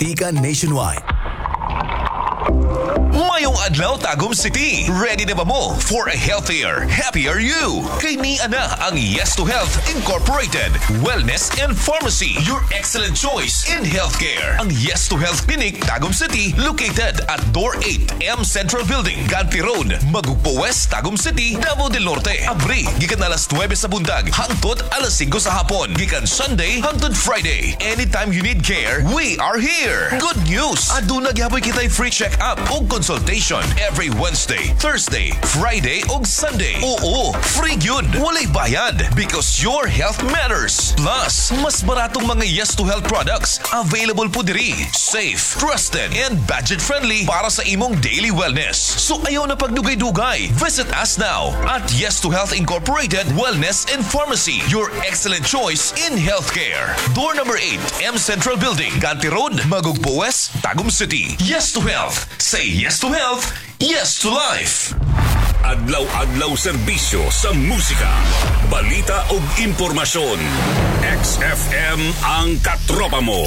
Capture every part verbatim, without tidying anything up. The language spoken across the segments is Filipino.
Tikan nationwide. Mayong adlaw, Tagum City. Ready na ba mo for a healthier, happier you? Kay ni ana ang Yes to Health Incorporated Wellness and Pharmacy, your excellent choice in healthcare. Ang Yes to Health Clinic, Tagum City, located at Door eight M Central Building, Ganti Road, Magugpo West, Tagum City, Davao del Norte. Abri, gikan alas nuwebe sa bundag, hangtod alas singko sa hapon. Gikan Sunday, hangtod Friday. Anytime you need care, we are here. Good news! Aduna gyaboy kita'y free check-up o consultation every Wednesday, Thursday, Friday ug Sunday. Oo, free yun. Walay bayad because your health matters. Plus, mas baratong mga Yes to Health products available po diri. Safe, trusted, and budget-friendly para sa imong daily wellness. So ayaw na pagdugay-dugay. Visit us now at Yes to Health Incorporated Wellness and Pharmacy, your excellent choice in healthcare. Door number eight, M Central Building, Ganti Road, Magugpo West, Tagum City. Yes to Health. Say yes to health, yes to life. Adlaw-adlaw serbisyo sa musika, balita ug impormasyon. X F M ang katropa mo.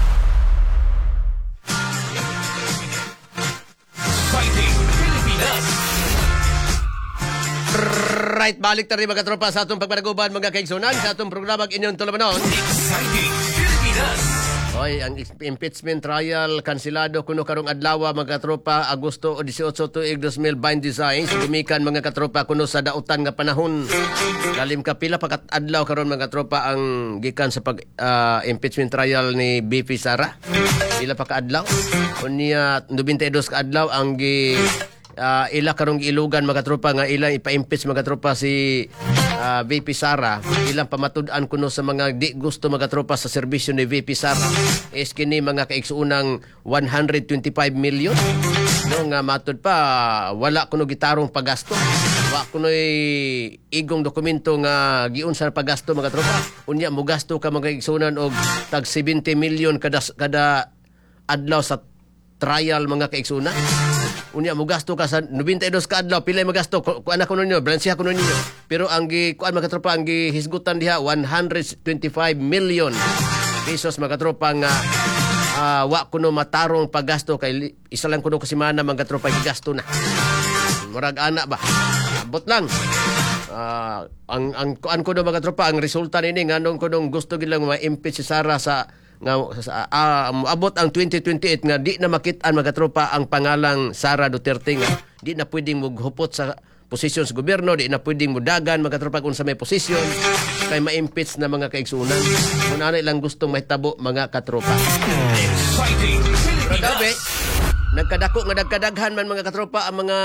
Fighting Pilipinas. Right, balik na rin mga katropa sa atong pagpanaguban mga kaigsunan sa atong programa inyong tulabanon. Exciting Pilipinas. Hoy, ang impeachment trial kansilado kuno karong adlaw mga katropa Agosto eighteen tuig two thousand twenty-five gumikan mga katropa kuno sa dautan nga panahon. Lalim kapila pakat adlaw karon mga katropa ang gikan sa pag uh, impeachment trial ni B P Sara. Ila pa ka adlaw unya twenty-two ka adlaw ang gi uh, ila karong giilugan mga katropa nga ila ipa-impeach mga katropa si Uh, V P Sara. Ilang pamatud-an kuno sa mga di gusto mga tropa sa serbisyo ni V P Sara is kini mga kaigsuunang one hundred twenty-five million no nga matud pa wala kuno gitarong paggasto, wa kuno igong dokumento nga giunsa paggasto mga tropa unya mo gasto ka mga kaigsuunan og tag seventy million kada kada adlaw sa trial mga kaigsuunan. Unya mo gasto ka sa ninety-two ka adlaw pilay magasto kuan ako ninyo balansiha kuno ninyo pero ang gi kuan mga tropa ang gihisgutan diha one hundred twenty-five million pesos mga tropa nga uh, wa kuno matarong paggasto kay isa lang kuno kasimana mga tropa gigasto na murag ana ba abot lang uh, ang ang kuan kuno mga tropa ang resulta nini nganong kuno gusto gilang ma-impeach si Sara sa nga uh, abot ang twenty twenty-eight nga di na makit-an mga tropa ang pangalang Sara Duterte nga di na pwedeng maghupot sa posisyon sa gobyerno, di na pwedeng mudagan mga tropa kung sa may posisyon kay ma-impeach na mga kaigsuunan. Kung ano ilang gustong mahitabo mga katropa. Exciting Grabe, nagkadako nga nagkadaghan man mga katropa ang mga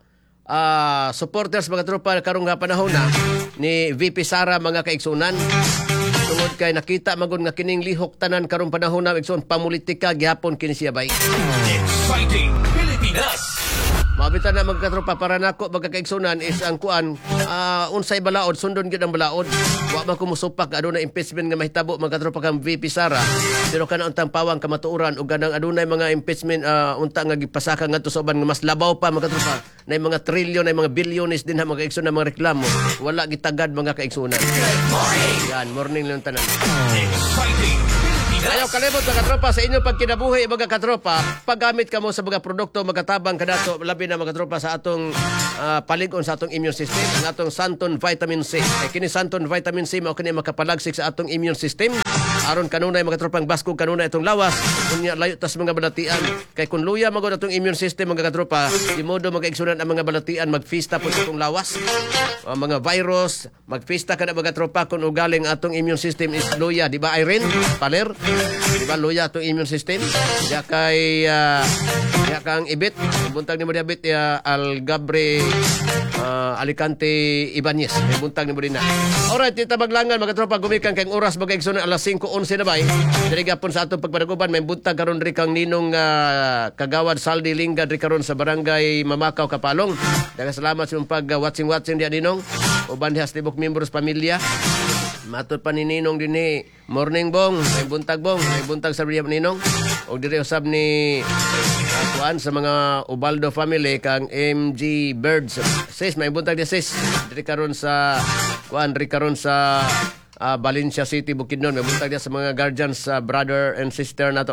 uh, supporters mga tropa karong nga panahon na ni V P Sara mga kaigsuunan. Tungod kay nakita magud nga kining lihok tanan karong panahon na igsoon pamulitika gihapon kini siya bay. Exciting Pilipinas. Mabitan na magkatropa para nako magkakaigsunan is ang kuan uh, unsay balaod sundon gyud ang balaod. Wa man kumusupak aduna impeachment nga mahitabo magkatropa kang V P Sara pero kana untang pawang kamatuoran ug ganang adunay mga impeachment uh, unta nga gipasaka ngadto sa uban nga mas labaw pa magkatropa nay mga trilyon nay mga bilyones din ha mga kaigsunan mga reklamo wala gitagad mga kaigsunan. Yan morning lang tanan. Exciting Ayaw kalimot mga katropa sa inyong pagkinabuhi mga katropa paggamit ka mo sa mga produkto magatabang kadato labi na mga katropa sa atong uh, palig-on sa atong immune system ang atong Santon Vitamin C ay kini Santon Vitamin C mao kini makapalagsik sa atong immune system aron kanunay mga katropang baskog kanunay itong lawas unya layo tas mga balatian kay kun luya magod atong immune system mga katropa di modo magaigsunan ang mga balatian magfista po sa atong lawas uh, mga virus magfista kada mga katropa kun ugaling atong immune system is luya di ba Irene Paler di ba luya atong immune system ya kay uh, ya kang ibit buntag nimo diabet ya Algabre uh, Alicante Ibanez may buntag nimo din na alright tita maglangan mga katropa gumikan kay oras magaigsunan alas singko onse na bay diri gapon sa atong pagpanaguban may buntag karon ri kang ninong uh, Kagawad Saldi Lingga ri karon sa barangay Mamakaw Kapalong daghang salamat sa pag uh, watching watching dia ninong uban diha tibok members pamilya matud pa ni ninong dinhi morning bong may buntag bong may buntag sa riya ninong og diri usab ni uh, kuan sa mga Ubaldo family kang M G Birds sis may buntag dia sis diri karon sa kuan ri karon sa uh, Valencia City Bukidnon may buntag dia sa mga guardians sa uh, brother and sister nato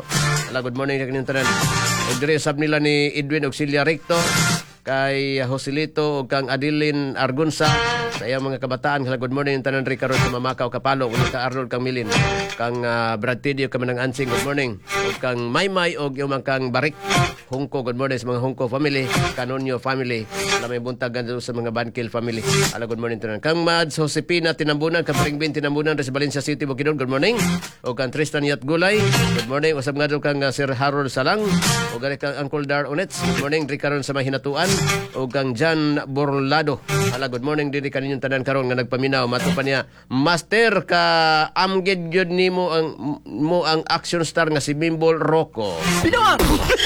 Ala, good morning na kanyang tanan. Ug diri usab nila ni Edwin Auxilia Recto, kay Joselito ug kang Adeline Argunsa sa iyang mga kabataan. Kala good morning tanan ri karon sa Mamakaw Kapalo ug ka Arnold kang Milin, kang uh, Brad Tidio ka manang ansing good morning, ug kang Maymay ug yung kang Barik Hungko good morning sa mga Hungko family, Canonio family, na may buntagan sa mga Bankil family. Ala good morning tanan. Kang Mads Josepina Tinambunan, kang Pringbin Tinambunan sa Valencia City Bukidnon good morning, ug kang Tristan Yat Gulay good morning. Usab nga daw kang uh, Sir Harold Salang ug gani kang Uncle Dar Onets good morning ri karon sa mahinatuan, ug kang Jan Borlado. Ala good morning diri kaninyong tanan karon nga nagpaminaw. Mato pa niya, Master ka amgid gyud nimo ang mo ang action star nga si Bimbol Rocco. Pinawang!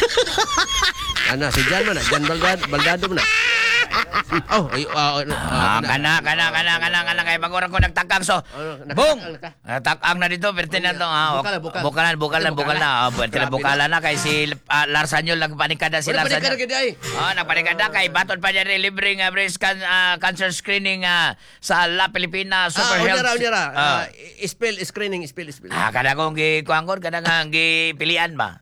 Ana si Jan man na, Jan Baldado, Baldado mo na. Oh, ay, uh, uh, Ah, kana, kana, kana, kana, kana, kay bagurang ko nagtakang so. Bong! Takang na dito, perte na to. Ah, Bukal, bukal. Bukalan, bukalan, bukal na. Perte na bukalan na kay si uh, Larsanyol, nagpanikada si Wala Larsanyol. panikada gid ay. Oh, nagpanikada kay baton pa niya rin libreng uh, breast can, uh, cancer screening uh, sa La Pilipina Super Ah, Health. unyara, unyara. Ah. Uh, spell screening, spell, spell. Ah, kada kong gikuangkon, kada nga gipilian ba?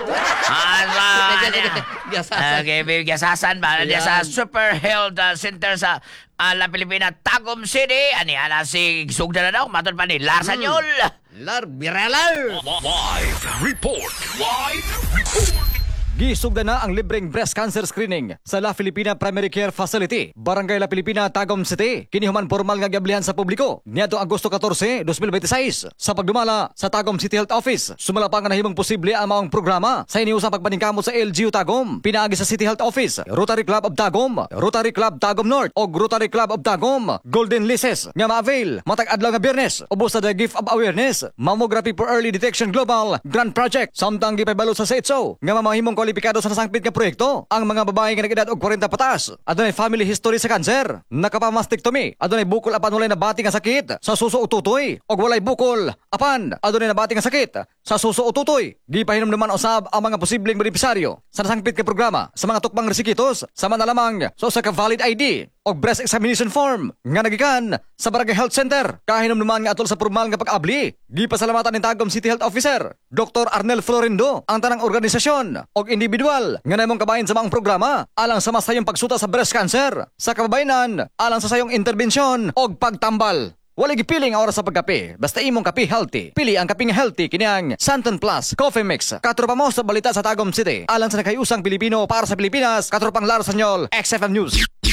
Ah, ba? Giyasasan. Okay, giyasasan ba? Diya sa Super Health uh, Center sa uh, La Pilipina, Tagum City. Ani, ana si Sugda na daw, matod pa ni Larsanyol. Lar Birala. Live report. Live report. Gisugda na ang libreng breast cancer screening sa La Filipina Primary Care Facility, Barangay La Pilipina, Tagum City. Kinihuman formal nga giablihan sa publiko niadtong Agosto fourteen, twenty twenty-six sa pagdumala sa Tagum City Health Office. Sumala pa nga nahimong posible ang maong programa sa iniusang pagpaningkamot sa L G U Tagum. Pinaagi sa City Health Office, Rotary Club of Tagum, Rotary Club Tagum North o Rotary Club of Tagum. Golden Lises nga ma-avail matag adlaw nga Biyernes ubos sa the gift of awareness, Mammography for Early Detection Global Grand Project. Samtang gipaybalot sa S E T S O nga mamahimong kwalipikado sa nasangpit nga proyekto ang mga babae nga nag-edad og forty pataas. Adunay family history sa kanser, nakapamastectomy, adunay bukol apan walay nabati nga sakit sa suso o tutoy, og walay bukol apan adunay nabati nga sakit sa suso o tutoy. Gipahinom naman usab ang mga posibleng benepisaryo sa nasangpit nga programa sa mga tukbang resikitos sama na lamang sa usa ka valid I D og breast examination form nga nagikan sa Barangay Health Center. Kahinom naman nga atol sa formal nga pag-abli. Gipasalamatan ni Tagum City Health Officer Doctor Arnel Florindo ang tanang organisasyon og individual nga naimong kabahin sa mga programa alang sa masayong pagsuta sa breast cancer sa kababayenan alang sa sayong interbensyon og pagtambal. Wala gipiling ang oras sa pagkape, basta imong kape healthy. Pili ang kaping healthy kiniang Santon Plus Coffee Mix. Katropa mo sa balita sa Tagum City alang sa nakayusang Pilipino para sa Pilipinas. Katropang Larsanyol, X F M News.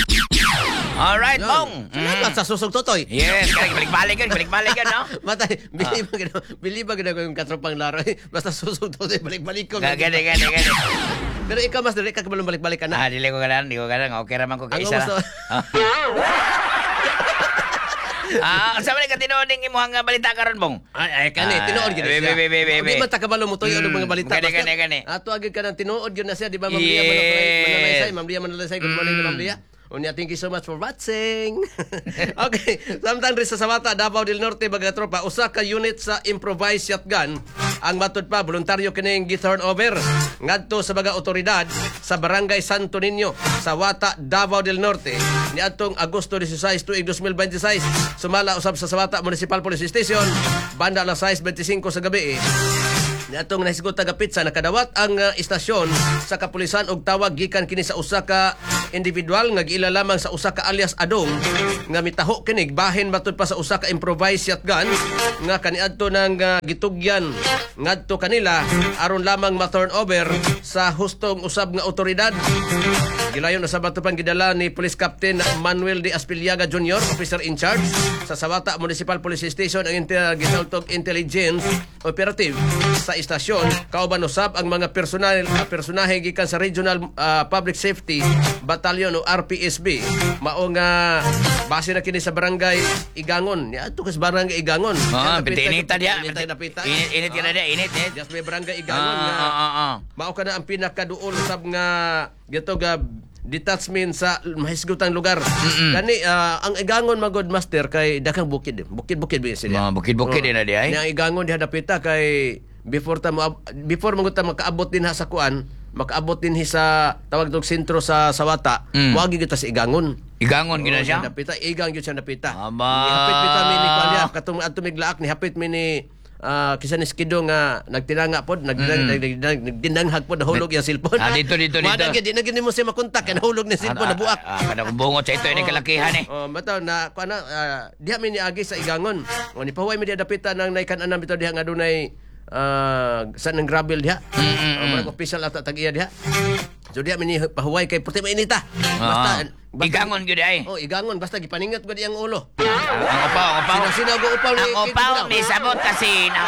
Alright, Bong. Salamat sa susog totoy. Yes, kaya balik-balik yan, balik-balik yan, no? Matay, bili ba gina, bili ba gina ko yung katropang laro? Basta susog totoy, balik-balik ko. Gani, gani, gani. Pero ikaw mas dali ka kabalong balik-balik ka na. Ah, dili ko ganan, di ko ganan. Okay raman ko Ang kaisa gusto. na. Ah, sa man ka tinuod ning imong balita karon, Bong? Ay, ay kani, Ah, tinuod gyud be, siya. be, be, be, be. Di ba ta kabalo mo toy Mm, mga balita? gani, Basta- gani, gani. Ato agad ka nang tinuod gyud na siya, di ba Ma'am Yes. Lia Manalaysay? Ma'am Lia Manalaysay, good morning Ma'am Lia. Unya, thank you so much for watching. Okay, samtang rin sa Sawata, Davao del Norte, mga tropa, usa ka unit sa improvised shotgun ang matod pa voluntaryo kining gi-turn over ngadto sa mga otoridad sa Barangay Santo Niño, Sawata, Davao del Norte niadtong Agosto sixteen tuig twenty twenty-six. Sumala usab sa Sawata Municipal Police Station banda alas sais twenty-five sa gabi. Niadtong nahisgot tagapit sa nakadawat ang uh, istasyon sa kapulisan og tawag gikan kini sa usa ka individual nga giila lamang sa usa ka alias Adong nga mitaho kinig bahin matud pa sa usa ka improvised shotgun nga kaniadto nang uh, gitugyan ngadto kanila aron lamang ma-turn over sa hustong usab nga otoridad. Gilayon na sa batupang gidala ni Police Captain Manuel de Aspiliaga Junior, officer in charge sa Sawata Municipal Police Station ang inter- gisultog intelligence operative sa istasyon kauban usab ang mga personal uh, personahe gikan sa Regional uh, Public Safety Battalion o R P S B mao nga base na kini sa Barangay Igangon. Ya to kas Barangay Igangon. Ah, Yan, piti napita- init dia. Init na pita. Init init ka na dia, init, init. Just may Barangay Ah, Igangon nga ah, ah, ah. mao ka na ang pinakaduol usab nga gito ga detachment sa mahisgutang lugar. Kani ah, ang Igangon magod master kay dakang bukid. Bukid-bukid ba sila. Mga bukid-bukid din na di ay. Ang Igangon diha dapita kay before ta mo before magud ta makaabot din ha sa kuan, makaabot din hi sa tawag dog sentro sa Sawata. Mm. Wagi kita sa Igangon. Igangon gina siya. Dapita igang gyud siya dapita. Aba. Ni hapit bitamin ni kuan katong adto miglaak ni hapit mi ni ah, kisa ni Skido nga nagtinanga pod, nagdinang mm. nagdinanghag pod nahulog yung cellphone. Ah, dito, dito, dito. Wala gyud di na gyud mo siya makontak, kaya nahulog ni cellphone na buak. Ah, kada kong bungot sa ito ini kalakihan eh. Oh, bataw na kuana uh, diha mi niagi sa Igangon. O ni pahuway mi diha dapitan ng naikan-anan bitaw diha nga dunay uh, sa nang gravel diha. Mm, mm, mm. Uh, official ata tag-iya diha. So diha mi ni pahuway kay puti mainita. Basta, basta Igangon gyud ay. Oh, Igangon basta gipaningat gud iyang ulo. Ang upaw, ang upaw. Sinaw go upaw ni. Ang upaw ni sabot kasi na.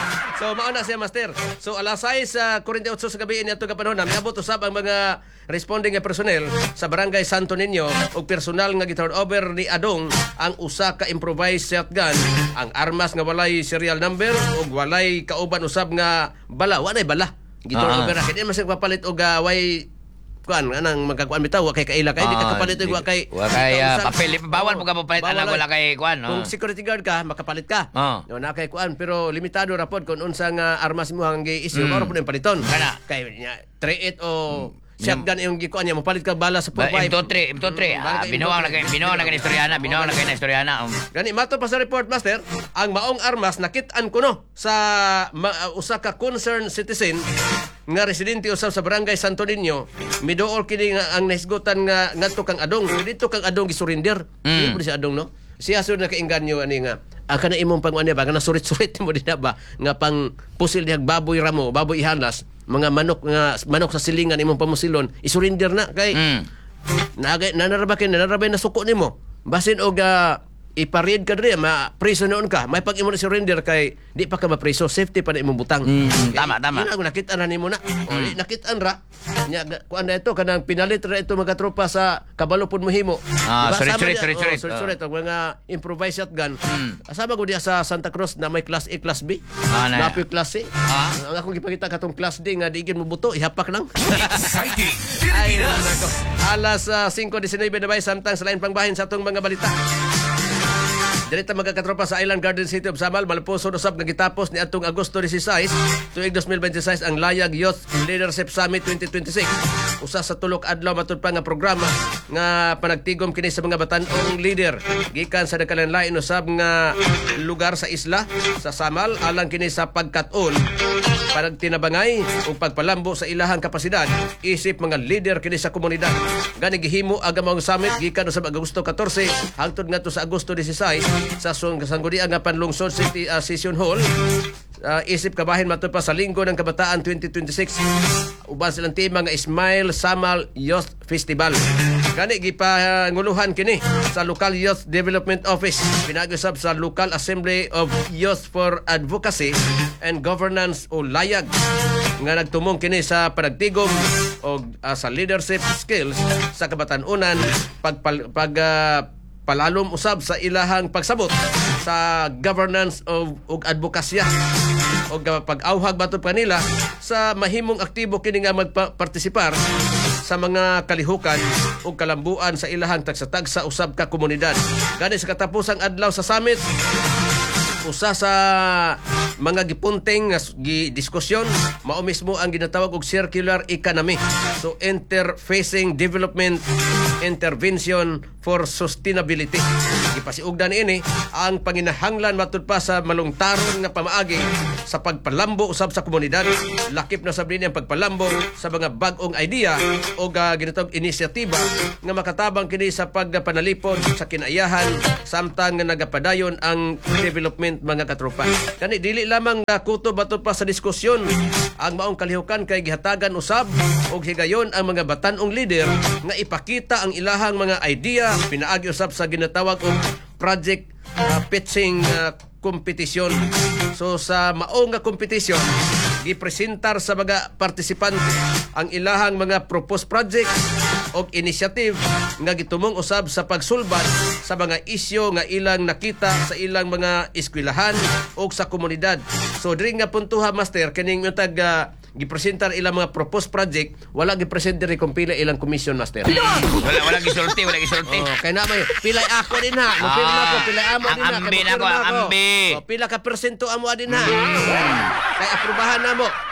So mao na siya master. So alas sais sa uh, forty-eight sa gabi ini ato ka panahon miabot usab ang mga responding nga personnel sa Barangay Santo Niño ug personal nga gi-turn over ni Adong ang usa ka improvised shotgun, ang armas nga walay serial number ug walay kauban usab nga bala, wa nay bala. Gi-turn Ah. over ra kay di man siya papalit og uh, way kuan anang magkakuan bitaw wa kay kaila kay di ka kapalit og wa kay wa kay ah, kung sa- papel bawal mo ka papalit Bawal anak ay. wala kay kuan. Kung Oh. security guard ka, makapalit ka. Ah. No, na kay kuan pero limitado ra pod kung unsa nga armas mo ang gi-issue mm. mao ra pud yung paliton. Kana. Kay nya thirty-eight o shotgun yung gikuan niya mapalit ka bala sa Ba, four five. M two three, M two three. Ah, binuwang na kay binuwang na kay istoryana, binuwang na kay istoryana. Um, Gani mato pa sa report master, ang maong armas nakit-an kuno sa ma, uh, usa ka concerned citizen nga residente usab sa Barangay Santo Niño, miduol kini nga ang nahisgutan nga ngadto kang Adong. Dito kang Adong gisurrender. Mm. Di si Adong no. Siya sud nakainganyo ani nga ang kana imong pang ano ba kana surit-surit mo dinha ba nga pang pusil dihag baboy ramo, baboy ihanas, mga manok nga manok sa silingan imong pamusilon, isurrender na kay mm. Nagay nanaraba kay nanarabay na suko nimo. Basin og uh, iparid ka diri ma priso noon ka. May pag imo na surrender kay di pa ka mapriso, safety pa na imong butang. Mm, Kay, tama, tama. Ina nakita na nimo na. O di nakita ra. Nya kuan na ito kanang pinalit ra ito mga tropa sa kabalo pud mo himo. Ah, sorry, Sama sorry, niya- sorry, oh, sorry. sorry, sorry, ito, mga improvised shotgun. Asama ko diya sa Santa Cruz na may class A, class B. Ah, na- Napoy class C. Ah. Ang akong gipakita katong class D nga diigin mo buto, ihapak lang. Exciting! Ay, Pilipinas! nako. Alas uh, five nineteen na ba samtang sa lain pangbahin sa atong mga balita. Direta magkakatropa sa Island Garden City of Samal, Malpuso usab nga gitapos ni atong Agosto sixteen, tuig twenty twenty-six ang Layag Youth Leadership Summit twenty twenty-six. Usa sa tulok adlaw matud pa nga programa nga panagtigom kini sa mga batan-ong leader gikan sa nakalanlain usab nga lugar sa isla sa Samal alang kini sa pagkat-on panagtinabangay ug pagpalambo sa ilahang kapasidad isip mga leader kini sa komunidad. Gani gihimo ang among summit gikan usab Agosto fourteen hangtod ngadto sa Agosto sixteen sa sanggunian nga Panlungsod City uh, Session Hall. Uh, isip kabahin matud pa sa Linggo ng Kabataan twenty twenty-six. Uban silang tema nga Smile Samal Youth Festival. Gani gipanguluhan kini sa Local Youth Development Office. Pinag-usab sa Local Assembly of Youth for Advocacy and Governance o Layag nga nagtumong kini sa panagtigom o uh, sa leadership skills sa kabatan-unan pag pag uh, palalom usab sa ilahang pagsabot sa governance of ug advokasya o pag-awhag batud pa nila sa mahimong aktibo kini nga magpartisipar sa mga kalihukan o kalambuan sa ilahang tagsa-tagsa usab ka komunidad. Gani sa katapusang adlaw sa summit, usa sa mga gipunteng nga gi diskusyon mao mismo ang ginatawag og circular economy. So interfacing development intervention for sustainability. Gipasiugdan ini ang panginahanglan matud pa sa malungtaron nga pamaagi sa pagpalambo usab sa komunidad. Lakip na sabli ang pagpalambo sa mga bag-ong idea o uh, ginatawag inisyatiba nga makatabang kini sa pagpanalipod sa kinaiyahan samtang nga nagapadayon ang development mga katropa. Kani dili lamang nakuto batud pa sa diskusyon ang maong kalihukan kay gihatagan usab og higayon ang mga batan-ong leader nga ipakita ang ilahang mga idea pinaagi usab sa ginatawag og project uh, pitching uh, kompetisyon. So sa maong nga kompetisyon gipresentar sa mga partisipante ang ilahang mga proposed project o initiative nga gitumong usab sa pagsulbad sa mga isyu nga ilang nakita sa ilang mga eskwelahan o sa komunidad. So diri nga puntuha master kining tag uh, gipresentar ilang mga proposed project, wala gipresent diri kung pila ilang commission master. Wala wala gisulti, wala gisulti. Oh, kay na may pilay ako din ha. No, pila Ah, ako, pilay amo ang din ha. ambi Kay na ako, mapirma ang ako. ambi. Oh, pila ka persento amo din ha. Kay aprubahan na mo.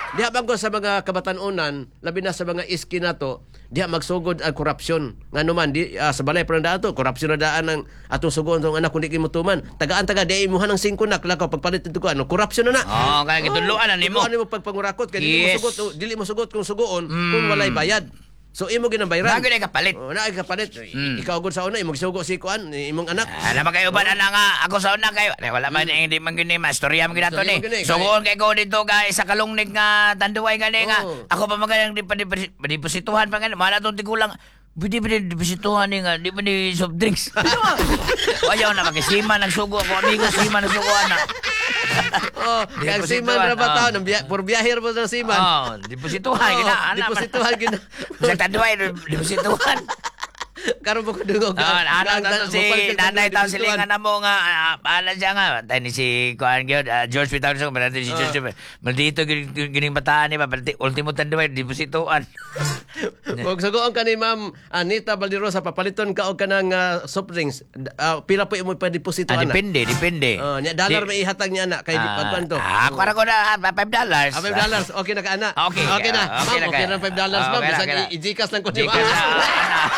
diha bang ko sa mga kabatanunan, labi na sa mga iski nato, diha magsugod ang korupsyon. Ngano man di ah, sa balay pa na dato, korupsyon na daan ang atong sugon tong anak kundi kimutuman. Tagaan taga di imuhan ng singko nak lakaw pagpalit dito ko ano, korupsyon na na. Oh, kaya gituluan na nimo. Ano mo pagpangurakot kay dili mo Yes. sugot dili mo sugot kung sugoon kung walay bayad. So imo ginabayran. Bago na kapalit. Oh, na kapalit. Ikaw gud sa una imong sugo si kuan imong anak. Alam mo kayo ba na nga ako sa una kayo. Eh, wala man hindi man gini mastorya man ginato Storya ni. man gini, So kay- kung kay ko dito guys sa kalungnig nga tanduay gani nga. Oo. Ako pa magalang di pa di deposituhan pa gani. Mala tong tigulang Bidi bidi deposituhan ni nga, di ba ni soft drinks? Ayaw na makisima nagsugo ako amigo sima nagsugo ana. Oh, kaya Deposituhan, siman ra ba oh. taon, biya, por biyahir mo sa siman. Oh, deposituhan gina ana. Deposituhan gina. Sa tanduay deposituhan. Karon mo ko dungog. Ah, ano na si nanay taw silingan na mo nga ah, paala siya nga tay ni si kuan gyud ah, George Pitao so man si George maldito gining gining bataan ni ba balti ultimo tanduay deposituan. Kung sugoon ka ni Ma'am Anita Valderosa papaliton ka og kanang uh, soft drinks, uh, pila po imo pa deposito Ah, ana? depende, depende. Oh, nya dollar may ihatag niya ana kay Ah, pagkuan to. Ah, kuara ko na ah, five dollars. Ah, five dollars. Okay na ka ana. Okay. Okay na. Ah, Ma'am, okay na okay kaya. na five dollars Ah, ma'am. okay na, Bisag okay na. i-Gcash lang ko Di ka na, ano.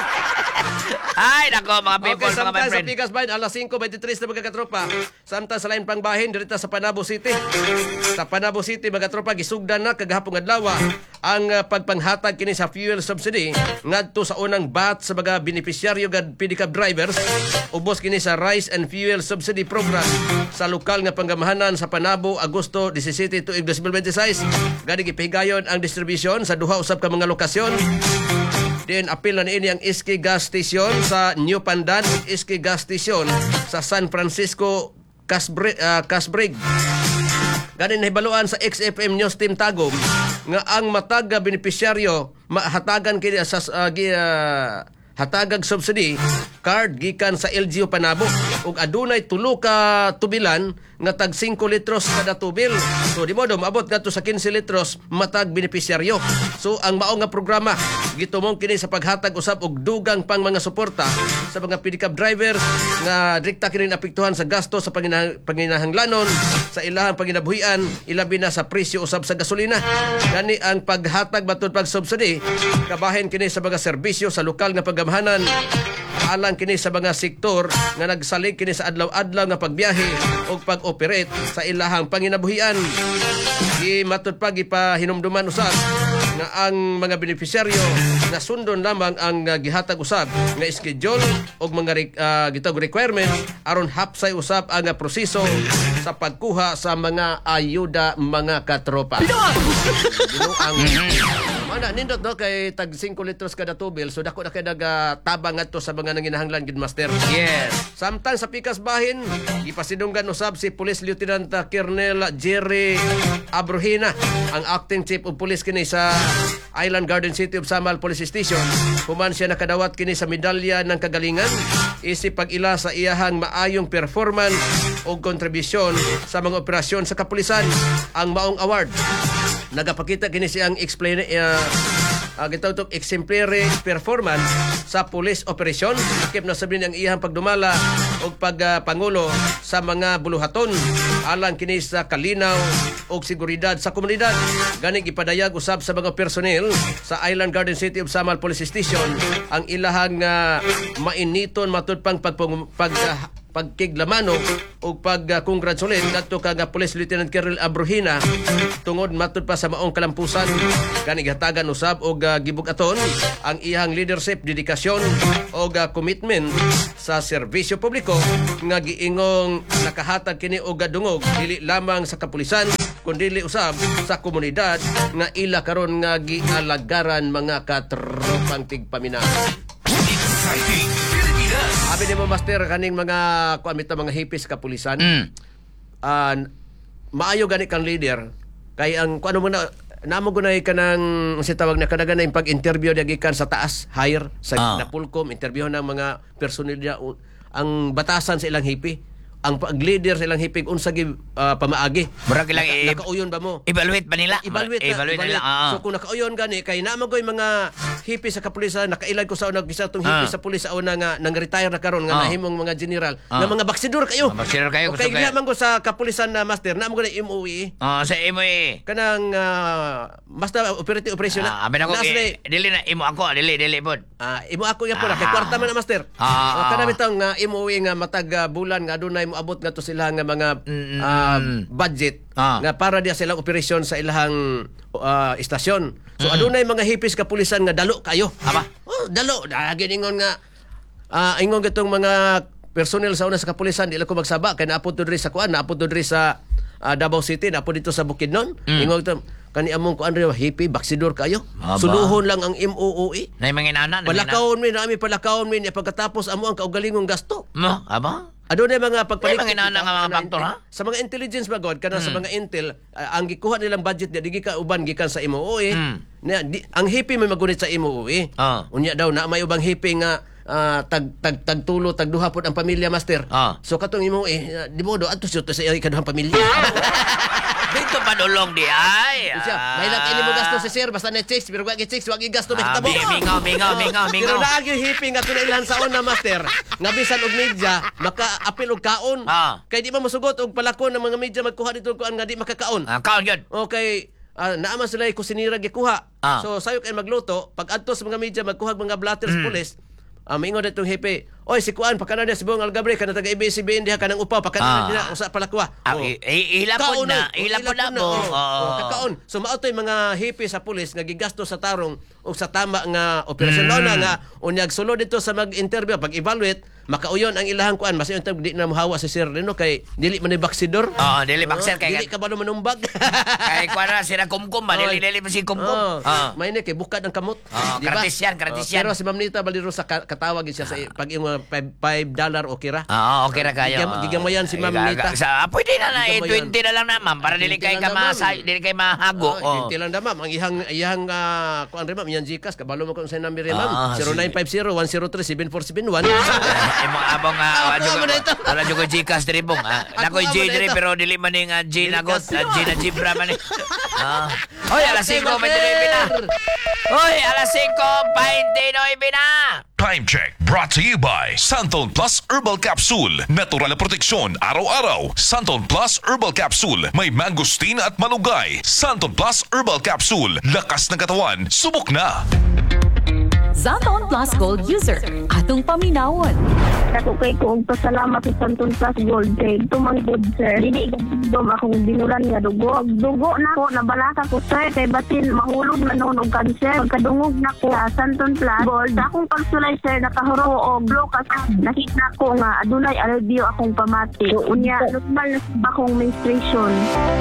Ay, nako mga people, Okay, mga my samtang sa friend. Pikas Bayan, alas five twenty-three na mga katropa. Samtang sa lain pang bahin, dirita sa Panabo City. Sa Panabo City, mga katropa, gisugdan na kagahapong adlaw ang uh, pagpanghatag kini sa fuel subsidy ngadto sa unang bat sa mga beneficiaryo gad pedicab drivers. Ubos kini sa Rice and Fuel Subsidy Program sa lokal nga panggamahanan sa Panabo, Agosto seventeen tuig twenty twenty-six. Gani gipahigayon ang distribution sa duha usab ka mga lokasyon. Din apil na niini ang Iski Gas Station sa New Pandan, Iski Gas Station sa San Francisco Casbrig. Uh, Casbrig. Ganin nahibaluan sa X F M News Team Tagum nga ang matag nga benepisyaryo mahatagan kini sa uh, gi- uh, hatagag subsidy card gikan sa L G U Panabo ug adunay tulo ka tubilan nga tag five litros kada tubil. So di mo do maabot ngadto sa fifteen litros matag benepisyaryo. So ang mao nga programa gitumong kini sa paghatag usab og dugang pang mga suporta sa mga pedicab driver nga direkta kini apektuhan sa gasto sa panginah- panginahanglanon sa ilahang panginabuhian ilabi na sa presyo usab sa gasolina. Gani ang paghatag batud pag subsidy kabahin kini sa mga serbisyo sa lokal nga paggamhanan alang kini sa mga sektor nga nagsalig kini sa adlaw-adlaw nga pagbiyahe o pag-operate sa ilahang panginabuhian. Di matud pa gipahinumduman usab nga ang mga beneficiaryo na sundon lamang ang uh, gihatag usab nga schedule o mga re- uh, gitawag requirement aron hapsay usab ang uh, proseso sa pagkuha sa mga ayuda mga katropa. Dino ang Mana nindot no kay tag five litros kada tubil so dako na kay nagatabang ngadto sa mga nanginahanglan gid master. Yes. Samtang sa Pikas Bahin, ipasidunggan usab si Police Lieutenant Colonel Jerry Abrohina, ang acting chief of police kini sa Island Garden City of Samal Police Station. Human siya nakadawat kini sa medalya ng kagalingan isip pag-ila sa iyahang maayong performance o kontribusyon sa mga operasyon sa kapulisan. Ang maong award nagapakita kini siyang explain uh, uh, gitawag exemplary performance sa police operation kip na sabihin ang iyang pagdumala og pagpangulo uh, sa mga buluhaton alang kini sa kalinaw og seguridad sa komunidad. Gani gipadayag usab sa mga personnel sa Island Garden City of Samal Police Station ang ilahang uh, mainiton matud pang pag, pag uh, pagkiglamano o pag-congratulate uh, ngadto kag Police Lieutenant Colonel Abrohina tungod matud pa sa maong kalampusan kani gihatagan usab og uh, gibugaton ang iyang leadership, dedikasyon o uh, commitment sa serbisyo publiko nga giingong nakahatag kini og dungog dili lamang sa kapulisan kundi usab sa komunidad nga ila karon nga gialagaran mga katropang tigpaminahan. Exciting Pilipinas. Abi ni mo master kaning mga kuan mita mga hipis kapulisan. Mm. Ah, maayo gani kang leader kay ang kuno mo na namo gunay kanang si tawag na kanagan na pag-interview na gikan sa taas higher sa Ah. Napulcom interview ng mga personel niya ang batasan sa ilang hipi ang pag-leader sa ilang hipig unsa gi ah, pamaagi. Murag ilang Naka- i- nakauyon ba mo? Evaluate ba nila? Evaluate, na, Evaluate nila. ah. So kung nakauyon gani kay na magoy mga hipi sa kapulisan, nakailan ko sa una gisa tong hipi Ah. sa pulis sa una nga nang retire na karon nga Ah. nahimong mga general Ah. nga mga baksidor kayo. Mga baksidor kayo, gusto Okay, kayo. diha man ko sa kapulisan na master, na mo ko na M O E. Oh, sa imo eh. Kanang ah, basta operative operation Ah, abi na ko na sila- eh, dili na imo ako, dili dili pod. Ah, imo ako ya po na kay Ah. kwarta man na master. Ah, Ah, kana ah. bitong nga M O E nga matag ah, bulan nga adunay moabot nga to sila nga mga Mm, ah, mm. budget Ah. nga para diya silang operasyon sa ilahang ah, istasyon. So adunay mga hipis kapulisan nga dalo kayo. Aba? Oh, dalo. Dagi ingon nga ah, ingon gatong mga personnel sa una sa kapulisan dili ko magsaba kay naapod to diri sa kuan, naapod to diri sa ah, Davao City, naapod dito sa Bukidnon. Mm. Ingon to kani among kuan ri hipi baksidor kayo. Aba. Suluhon lang ang M O O E. Nay mga inana, na Palakawon mi nami palakawon mi niya pagkatapos amo ang kaugalingong gasto. Mo, aba? Adunay mga pagpalit. May mga inana nga mga factor, ha? Sa mga intelligence ba god kana Hmm. sa mga intel ah, ang gikuha nilang budget niya digi ka uban gikan sa M O O E. Hmm. Na, di, ang hipi may magunit sa M O O E. Ah. Unya daw na may ubang hipi nga ah, tag tag tagtulo tagduha pod ang pamilya master. Ah. So katong M O O E ah, di mo do adto siya to sa ikaduhang pamilya. Dito pa dulong di ay. Siya, may lang ini mo gasto si sir basta net checks pero wag checks wag gasto may Ah, kitabo. mingaw, mingaw, mingaw, Pero mingaw. naagi hipi nga tunay sa una master. Nga bisan og media maka-apil og kaon. Ah. Kay di man mosugot og palakon ng mga media magkuha dito kuan nga di makakaon. Ah, kaon gyud. Okay, ah, naaman sila kusinira gikuha. Ah. So sayo kay magluto, pag adto sa mga media magkuha og mga blatters Mm. police. Ah, mingon ditong hipi. Oy, si kuan pakana dia si Bong Algabre kana taga A B S C B N diha kanang upaw Ah. pakana dia usa palakwa. Ah, Oh. i- i- ilapod Kaon na, oy. Oh, ilapod na mo. Oh, Oo. oh, kakaon. So mao toy mga hipi sa pulis nga gigasto sa tarong o sa tama nga operasyon Mm. mm. nga unyag sulod dito sa mag-interview pag evaluate makauyon ang ilahang kuan mas yung di na mahawa si Sir Reno kay dili man ni baksidor. Oo, dili bakser kay- dili ka ba manumbag. Kay kuan na sira kumkum ba dili dili man si kumkum. Oh, Ah. may ni kay bukad ang kamot. Ah, Di ba? kratis yan, kratis Oh, yan. Pero si Ma'am Nita Baliro sa ka- katawag siya sa pag yung five dollar okay ra. Ah, okay ra kayo. Gigam- gigamayan si Ma'am Ay, Nita. Sa, ah, pwede na na, Gigamayan. twenty na lang naman para dili twenty kay lang ka naman. masay, dili kay mahago. Oh, Oh. lang da ma'am. Ang ihang ihang uh, kuan rin ma'am, yang Gcash kabalo mo kung sa number rin Ah, ma'am. zero nine five zero one zero three seven four seven one. Imo abong nga Ah, wala ako mo na ito. jud wala jud ko Gcash diri bong. ah. Nakoy Ako J mo na diri ito. pero dili man ni nga G nagot, Gcash. ah, G na Gibra man ni. Ah. Hoy, alas Okay, cinco may Master. diri na. Hoy, alas cinco twenty-nine na. Time check brought to you by Santon Plus Herbal Capsule. Natural na proteksyon araw-araw. Santon Plus Herbal Capsule. May mangosteen at malunggay. Santon Plus Herbal Capsule. Lakas ng katawan. Subok na. Santon Plus Gold user. Atong paminawon. Ako kay ko og pasalamat sa Santon Plus Gold kay tumanggod sir. Dili gagdom akong binulan nga dugo. Dugo na ko nabalaka ko sir kay batin mahulog na noon og cancer. Pagkadungog na ko sa Santon Plus Gold akong pagsulay sir nakahuro og blow kasi nakita ko nga adunay alivio akong pamati. So, unya normal na sa akong menstruation.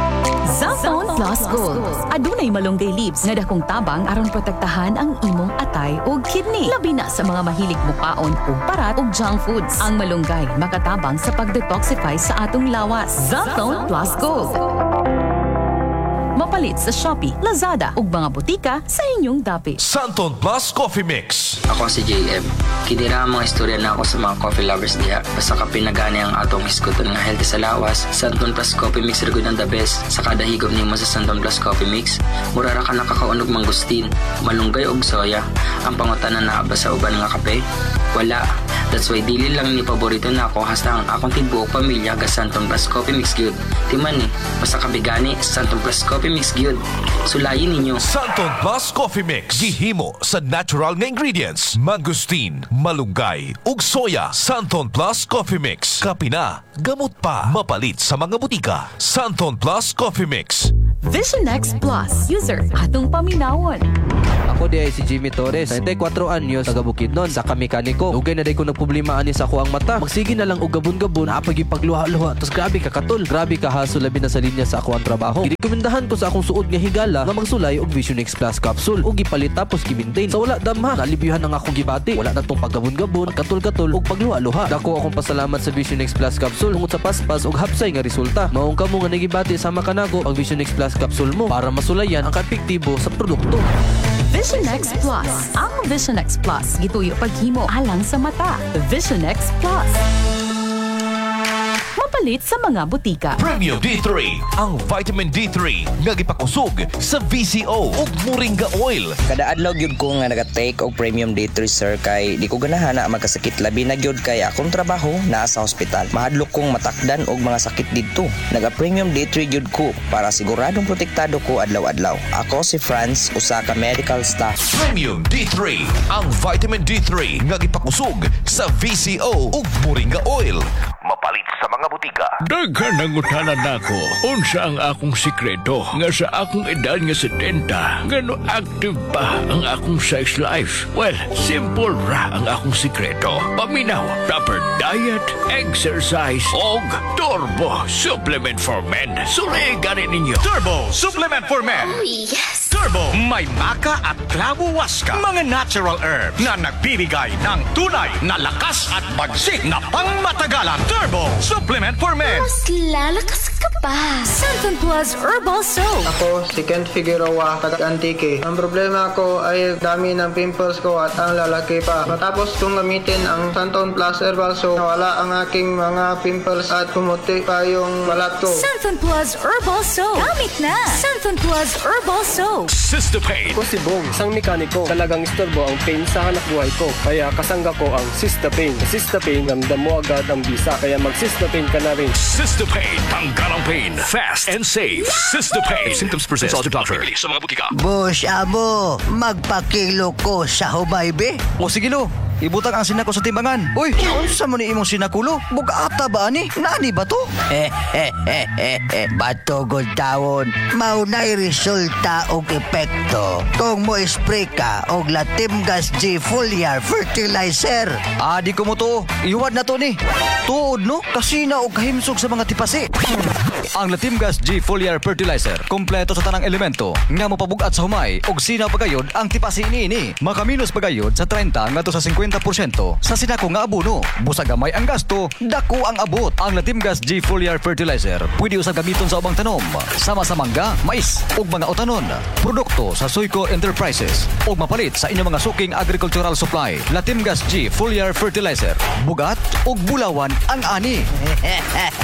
Santon Plus Gold. Adunay malunggay leaves nga dakong tabang aron protektahan ang imong atay ug kidney. Labi na sa mga mahilig mukaon ug parat ug junk foods. Ang malunggay makatabang sa pag-detoxify sa atong lawas. Santon Plus Gold. Mapalit sa Shopee, Lazada ug mga butika sa inyong dapit. Santon Plus Coffee Mix. Ako si J M. Kinira ang mga istorya na ako sa mga coffee lovers diha. Basta ka pinagani ang atong hisguton nga healthy sa lawas. Santon Plus Coffee Mix rin ang the best. Sa kada higop nimo sa Santon Plus Coffee Mix, murara ka nakakaunog mangustin, malunggay og soya. Ang pangutanan na ba sa uban nga kape? Wala. That's why dili lang ni paborito na ako hasta ang akong tibuok pamilya ga Santon Plus Coffee Mix gyud. Timan ni, basta kabigani Santon Plus Coffee Mix gyud. Sulayin ninyo. Santon Plus Coffee Mix. Gihimo sa natural nga ingredients. Mangosteen, malunggay, ug soya. Santon Plus Coffee Mix. Kapina, gamot pa. Mapalit sa mga butika. Santon Plus Coffee Mix. Vision X Plus user. Atong paminawon. Ako di ay si Jimmy Torres, ninety-four anyos, taga Bukidnon, sa kamikaniko. Ugay na day ko nagproblema ani sa ako ang mata. Magsige na lang og gabon-gabon, apag ipagluha-luha. Tapos grabe ka katol, grabe ka haso labi na sa linya sa ako ang trabaho. Girekomendahan ko sa akong suod nga higala nga magsulay og Vision X Plus capsule ug gipalit tapos gi-maintain. Sa wala damha, nalibiyuhan ang akong gibati. Wala na tong paggabon-gabon, katol-katol ug pagluha-luha. Dako akong pasalamat sa Vision X Plus capsule tungod sa paspas ug hapsay nga resulta. Maong kamo nga nagibati sama kanago ang Vision X Plus capsule mo para masulayan ang kaepektibo sa produkto. Vision X Plus. Ang Vision X Plus gituyo paghimo alang sa mata. Vision X Plus. mapalit sa mga butika. Premium D three, ang vitamin D three nga gipakusog sa V C O ug Moringa Oil. Kada adlaw gyud ko nga naga-take og Premium D three sir kay di ko ganahan na magkasakit labi na gyud kay akong trabaho naa sa ospital. Mahadlok kong matakdan og mga sakit didto. Naga-Premium D three gyud ko para siguradong protektado ko adlaw-adlaw. Ako si Franz, usa ka medical staff. Premium D three, ang vitamin D three nga gipakusog sa V C O ug Moringa Oil. Mapalit sa mga butika. Daghan nangutanan nako. Unsa ang akong sikreto nga sa akong edad nga setenta ngano active pa ang akong sex life? Well, simple ra ang akong sikreto. Paminaw, proper diet, exercise, og Turbo Supplement for Men. Suligan ninyo. Turbo Supplement for Men. Oh, yes! Turbo, may maka at clavo waska, mga natural herbs na nagbibigay ng tunay na lakas at bagsik na pangmatagalan. Turbo Supplement for Men. Mas lalakas ka pa. Santon Plus Herbal Soap. Ako si Kent Figueroa, taga-Antique. Ang problema ko ay dami ng pimples ko at ang lalaki pa. Matapos kong gamitin ang Santon Plus Herbal Soap, nawala ang aking mga pimples at pumuti pa yung balat ko. Santon Plus Herbal Soap. Gamit na. Santon Plus Herbal Soap. Sistapain. Ako si Bong, isang mekaniko. Talagang istorbo ang pain sa hanap buhay ko. Kaya kasangga ko ang Sistapain. Sa Sistapain, ramdam mo agad ang bisa. Kaya mag-Sistapain ka na rin. Sistapain. Tanggal ang pain. Fast and safe. Sistapain. Symptoms persist. Consult your doctor. Sa mga butika. Boss amo, magpakilo ko sa hubaybe. O sige lo, ibutang ang sinako sa timbangan. Uy, unsa mo ni imong sinakulo? Bugata ba ani? Nani ba to? Bato gud tawon, maunay resulta og epekto kung mo spray ka og Latimgas G Foliar Fertilizer. Adi ko mo to, iwad na to ni. Tuod no, kasi na og kahimsog sa mga tipasi. Ang Latimgas G Foliar Fertilizer, kompleto sa tanang elemento nga mopabugat sa humay og sinaw pagayod ang tipasi niini. Makaminos pagayod sa thirty ngadto sa fifty porsyento sa sinako nga abono. Busa gamay ang gasto, dako ang abot. Ang Latimgas G Foliar Fertilizer pwede usab gamiton sa ubang tanom, sama sa mangga, mais ug mga utanon. Produkto sa Soycor Enterprises ug mapalit sa inyong mga suking agricultural supply. Latimgas G Foliar Fertilizer, bugat ug bulawan ang ani.